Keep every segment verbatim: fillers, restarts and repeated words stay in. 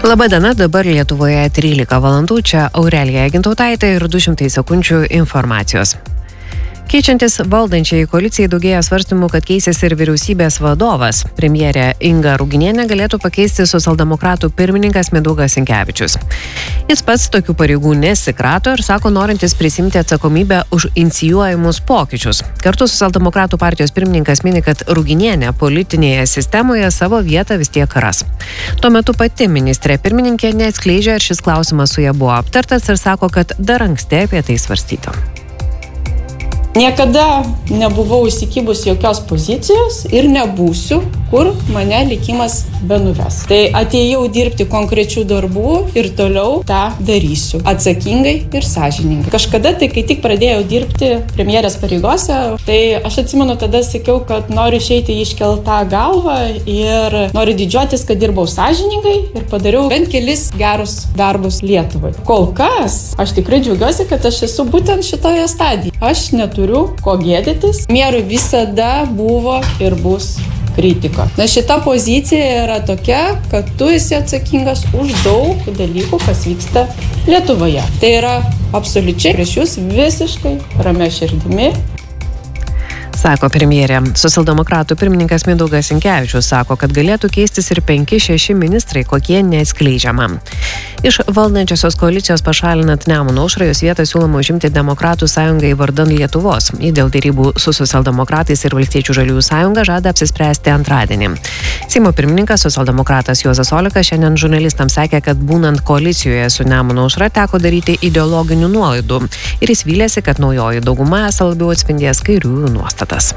Labadiena, dabar Lietuvoje trylika valandų, čia Aurelija Gintautaitė ir du šimtai sekundžių informacijos. Keičiantis valdančiai koalicijai daugėja svarstymų, kad keisis ir vyriausybės vadovas. Premjerė Inga Ruginienė galėtų pakeisti socialdemokratų pirmininkas Mindaugas Sinkevičius. Jis pats tokių pareigų nesikrato ir sako, norintis prisimti atsakomybę už inicijuojamus pokyčius. Kartu socialdemokratų partijos pirmininkas mini, kad Ruginienė politinėje sistemoje savo vietą vis tiek ras. Tuo metu pati ministrė pirmininkė neatskleidžia, ar šis klausimas su ja buvo aptartas ir sako, kad dar anksti apie tai svarstyti. Niekada nebuvau įsikibus jokios pozicijos ir nebūsiu, kur mane likimas benuves. Tai atėjau dirbti konkrečių darbų ir toliau tą darysiu. Atsakingai ir sąžiningai. Kažkada, tai kai tik pradėjau dirbti premjerės pareigose, tai aš atsimenu, tada sakiau, kad noriu išeiti iškeltą galvą ir noriu didžiuotis, kad dirbau sąžiningai ir padariau bent kelis gerus darbus Lietuvai. Kol kas, aš tikrai džiaugiuosi, kad aš esu būtent šitoje stadijoje. Aš neturiu ko gėdytis. Premjerui visada buvo ir bus kritika. Na, šita pozicija yra tokia, kad tu esi atsakingas už daug dalykų, kas vyksta Lietuvoje. Tai yra absoliučiai prieš jūs visiškai ramia širdimi. Sako premjerė. Socialdemokratų pirmininkas Mindaugas Sinkevičius sako, kad galėtų keistis ir penki šeši ministrai, kokie neatskleidžiama. Iš valdančiosios koalicijos pašalinant Nemuno aušrą, jos vietą siūloma užimti Demokratų sąjungai vardan Lietuvos. Ji dėl dėrybų su socialdemokratais ir Valstiečių žaliųjų sąjunga žada apsispręsti antradienį. Seimo pirmininkas socialdemokratas Juozas Olekas šiandien žurnalistams sakė, kad būnant koalicijoje su Nemuno aušra teko daryti ideologinių nuolaidų ir jis vylėsi, kad naujoji dauguma esą labiau atspindės kairiųjų nuostatas.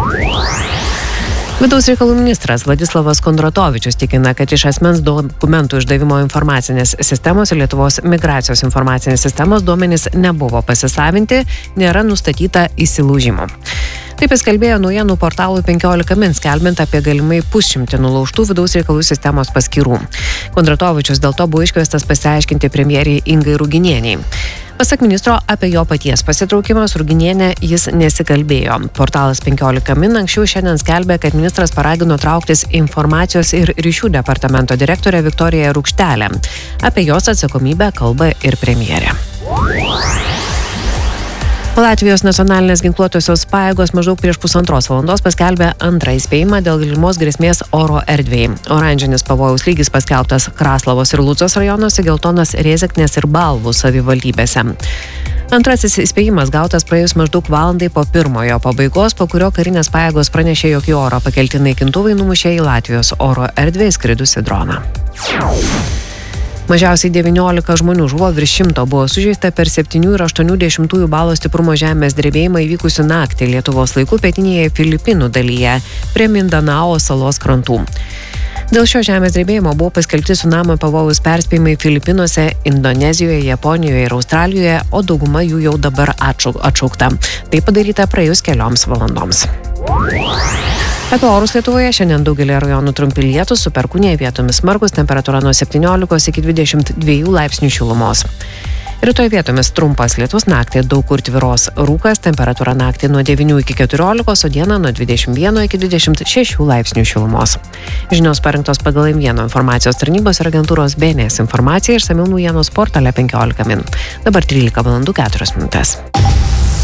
Vidaus reikalų ministras Vladislavas Kondratovičius tikina, kad iš asmens dokumentų išdavimo informacinės sistemos ir Lietuvos migracijos informacinės sistemos duomenys nebuvo pasisavinti, nėra nustatyta įsilaužimų. Taip jis kalbėjo naujienų portalui penkiolika min, skelbiant apie galimai pusšimtį nulaužtų vidaus reikalų sistemos paskyrų. Kondratovičius dėl to buvo iškviestas pasiaiškinti premjerei Ingai Ruginienei. Pasak ministro, apie jo paties pasitraukimą su Ruginiene jis nesikalbėjo. Portalas penkiolika min anksčiau šiandien skelbė, kad ministras paragino trauktis informacijos ir ryšių departamento direktorę Viktoriją Rukštelę. Apie jos atsakomybę kalba ir premjerė. Latvijos nacionalinės ginkluotosios pajėgos maždaug prieš pusantros valandos paskelbė antrą įspėjimą dėl galimos grėsmės oro erdvei. Oranžinis pavojaus lygis paskelbtas Kraslavos ir Lucos rajonuose, geltonas Rėzeknės ir Balvų savivaldybėse. Antrasis įspėjimas gautas praėjus maždaug valandai po pirmojo pabaigos, po kurio karinės pajėgos pranešė, jog į orą pakelti naikintuvai numušė į Latvijos oro erdvę įskridusį droną. Mažiausiai devyniolika žmonių žuvo, virš šimto buvo sužeista per septynių ir aštuonių dešimtųjų balo stiprumo žemės drebėjimą įvykusių naktį Lietuvos laiku pietinėje Filipinų dalyje prie Mindanao salos krantų. Dėl šio žemės drebėjimo buvo paskelbti cunamio pavojaus perspėjimai Filipinuose, Indonezijoje, Japonijoje ir Australijoje, o dauguma jų jau dabar atšaukta. Tai padaryta praėjus kelioms valandoms. Apie orus Lietuvoje šiandien daugelį rajonų trumpi lietūs, su perkūnija vietomis smarkus, temperatūra nuo septyniolikos iki dvidešimt dviejų laipsnių šilumos. Rytoj vietomis trumpas lietus, naktį daug kur tvyros rūkas, temperatūra naktį nuo devynių iki keturiolikos, o dieną nuo dvidešimt vieno iki dvidešimt šešių laipsnių šilumos. Žinios parengtos pagal M vienas informacijos tarnybos ir agentūros B N S informacija, išsamiau naujienos portale penkiolika min. Dabar trylika valandų keturios minutės.